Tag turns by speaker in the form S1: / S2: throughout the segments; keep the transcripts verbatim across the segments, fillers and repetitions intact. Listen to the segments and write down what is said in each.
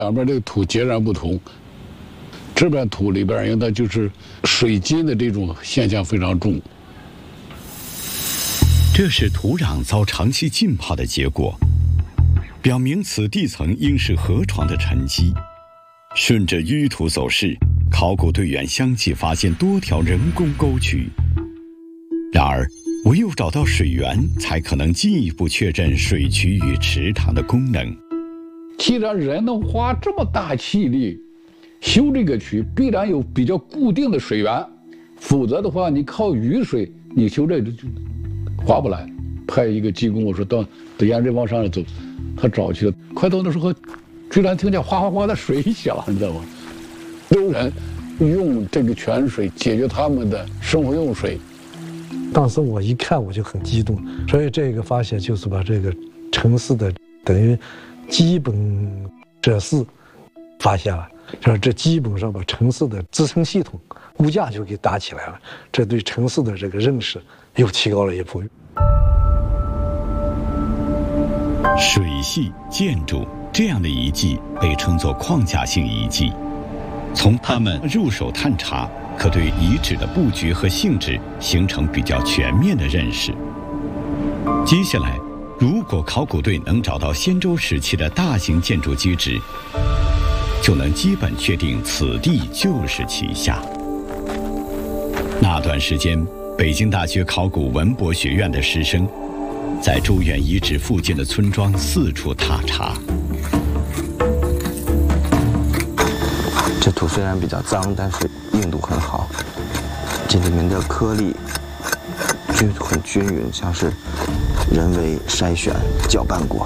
S1: 两边这个土截然不同，这边土里边因为它就是水晶的这种现象非常重。
S2: 这是土壤遭长期浸泡的结果，表明此地层应是河床的沉积。顺着淤土走势，考古队员相继发现多条人工沟渠。然而，唯有找到水源，才可能进一步确认水渠与池塘的功能。
S1: 既然人能花这么大气力修这个渠，必然有比较固定的水源，否则的话，你靠雨水，你修这就划不来。派一个技工，我说到得沿着往上走，他找去了，快到那时候，居然听见哗哗哗的水响，你知道吗？有人用这个泉水解决他们的生活用水。
S3: 当时我一看我就很激动，所以这个发现就是把这个城市的等于基本设施发现了，就是这基本上把城市的支撑系统骨架就给搭起来了，这对城市的这个认识又提高了一步。
S2: 水系建筑这样的遗迹被称作框架性遗迹，从它们入手探查，可对遗址的布局和性质形成比较全面的认识。接下来，如果考古队能找到先周时期的大型建筑基址，就能基本确定此地就是旗下。那段时间，北京大学考古文博学院的师生在周原遗址附近的村庄四处踏查。
S4: 这土虽然比较脏，但是硬度很好，这里面的颗粒均很均匀，像是人为筛选搅拌过。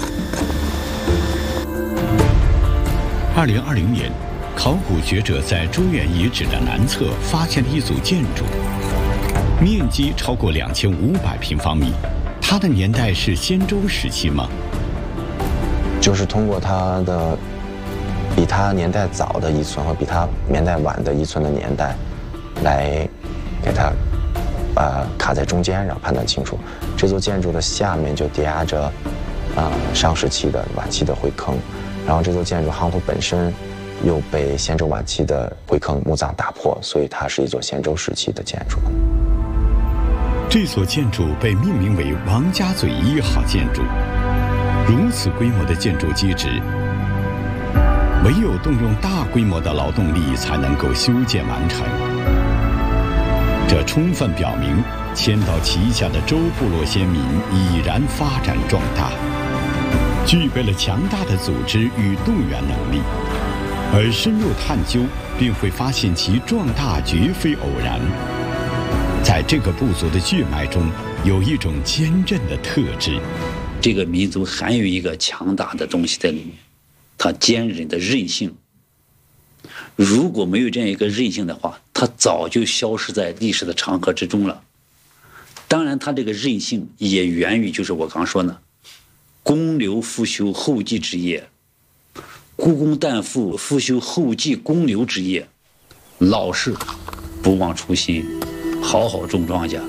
S2: 二零二零年，考古学者在周原遗址的南侧发现了一组建筑，面积超过两千五百平方米。它的年代是先周时期吗？
S4: 就是通过它的比它年代早的遗存和比它年代晚的遗存的年代，来给它呃卡在中间，然后判断清楚。这座建筑的下面就叠压着啊、呃、上世纪的晚期的灰坑，然后这座建筑夯土本身又被先周晚期的灰坑墓葬打破，所以它是一座先周时期的建筑。
S2: 这所建筑被命名为王家嘴一号建筑。如此规模的建筑基址，唯有动用大规模的劳动力才能够修建完成。这充分表明，迁到旗下的周部落先民已然发展壮大，具备了强大的组织与动员能力。而深入探究，便会发现其壮大绝非偶然。在这个部族的血脉中，有一种坚韧的特质。
S5: 这个民族含有一个强大的东西在里面，它坚韧的韧性。如果没有这样一个韧性的话，它早就消失在历史的长河之中了。当然，它这个韧性也源于就是我刚说的，公刘复修后继之业，孤公旦父复修后继公刘之业，老实，不忘初心。好好种庄稼。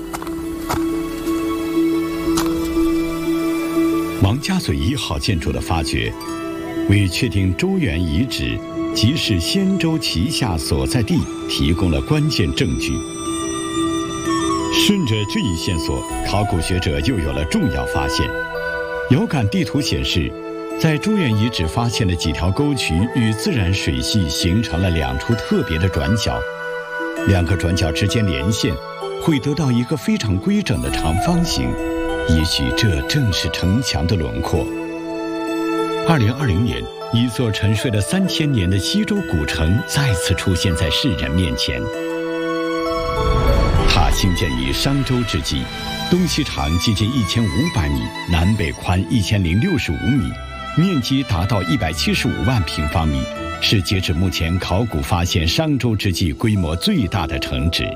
S2: 王家嘴一号建筑的发掘，为确定周原遗址即是先周旗下所在地提供了关键证据。顺着这一线索，考古学者又有了重要发现。遥感地图显示，在周原遗址发现的几条沟渠与自然水系形成了两处特别的转角。两个转角之间连线，会得到一个非常规整的长方形，也许这正是城墙的轮廓。二零二零年，一座沉睡了三千年的西周古城再次出现在世人面前。它兴建于商周之际，东西长接近一千五百米，南北宽一千零六十五米，面积达到一百七十五万平方米。是截止目前考古发现商周之际规模最大的城址。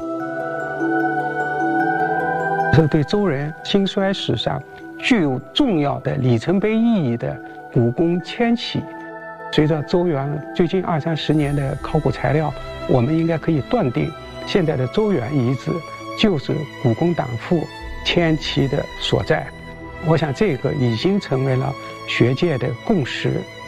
S6: 是对周人兴衰史上具有重要的里程碑意义的古宫迁徙。随着周原最近二三十年的考古材料，我们应该可以断定，现在的周原遗址就是古宫党父迁徙的所在。我想这个已经成为了学界的共识。